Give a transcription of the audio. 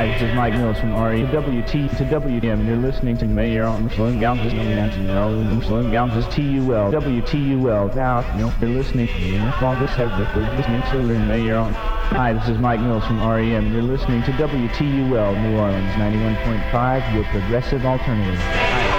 Hi, this is Mike Mills from RE WT to WM. You're listening to Mayor on Muslim Gouges, Muslim Gouges TUL, WTUL. Now, you're listening to all this we're listening to Mayor on. Hi, this is Mike Mills from REM. You're listening to WTUL New Orleans 91.5, your progressive alternative. Hi.